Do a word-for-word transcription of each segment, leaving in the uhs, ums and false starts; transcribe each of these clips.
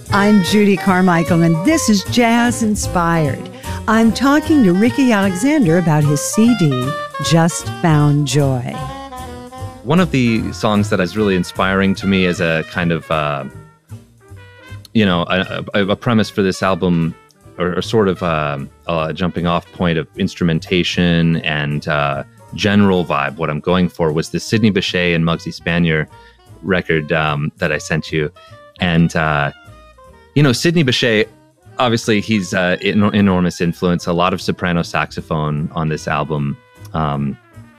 I'm Judy Carmichael, and this is Jazz Inspired. I'm talking to Ricky Alexander about his C D, Just Found Joy. One of the songs that is really inspiring to me as a kind of, uh, you know, a, a, a premise for this album, or, or sort of uh, a jumping off point of instrumentation and uh, general vibe, what I'm going for was the Sidney Bechet and Muggsy Spanier record um, that I sent you. And, uh, you know, Sidney Bechet, obviously he's uh, an enormous influence, a lot of soprano saxophone on this album. Um,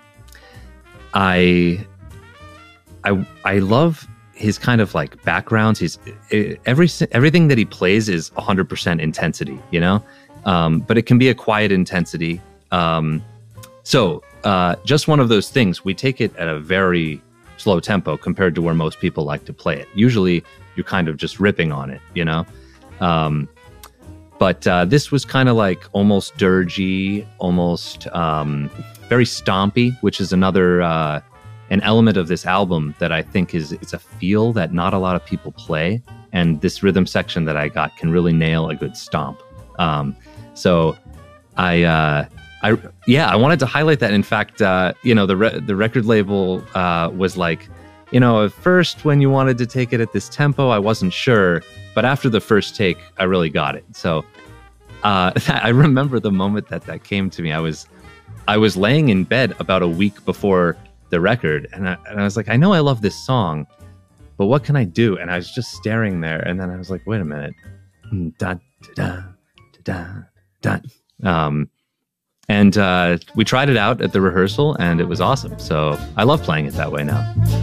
I, I, I love his kind of like backgrounds. He's every, everything that he plays is one hundred percent intensity, you know, um, but it can be a quiet intensity. Um, so uh, just one of those things, we take it at a very slow tempo compared to where most people like to play it. Usually you're kind of just ripping on it, you know? Um, but uh, this was kind of like almost dirgy, almost um, very stompy, which is another, uh, an element of this album that I think is, is a feel that not a lot of people play. And this rhythm section that I got can really nail a good stomp. Um, so I, uh, I, yeah, I wanted to highlight that. In fact, uh, you know, the re- the record label uh, was like, you know, at first when you wanted to take it at this tempo, I wasn't sure, but after the first take, I really got it. So uh, I remember the moment that that came to me. I was I was laying in bed about a week before the record, and I, and I was like, I know I love this song, but what can I do? And I was just staring there, and then I was like, wait a minute, da da da da da. Um, And uh, we tried it out at the rehearsal, and it was awesome. So I love playing it that way now.